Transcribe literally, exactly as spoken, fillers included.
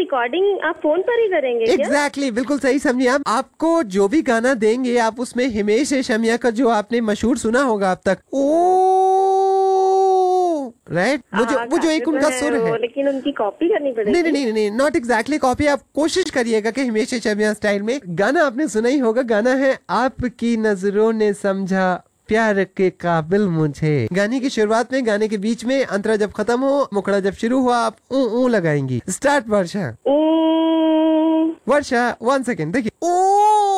Recording आप phone पर ही करेंगे क्या? एग्जैक्टली exactly, बिल्कुल सही समझिए आप। आपको जो भी गाना देंगे आप उसमें हिमेश रेशमिया का जो आपने मशहूर सुना होगा अब तक, ओ राइट right? वो जो वो जो एक तो उनका है सुर है, लेकिन उनकी कॉपी करनी पड़ेगी। नहीं नहीं नहीं नॉट एग्जैक्टली कॉपी। आप कोशिश करिएगा कि हिमेश रेशमिया स्टाइल में। गाना आपने सुना ही होगा, गाना है आपकी नजरों ने समझा प्यार के काबिल मुझे। गाने की शुरुआत में, गाने के बीच में, अंतरा जब खत्म हो, मुखड़ा जब शुरू हुआ, आप ऊ ऊ लगाएंगी। स्टार्ट वर्षा। ओ वर्षा वन सेकेंड देखिए, ओ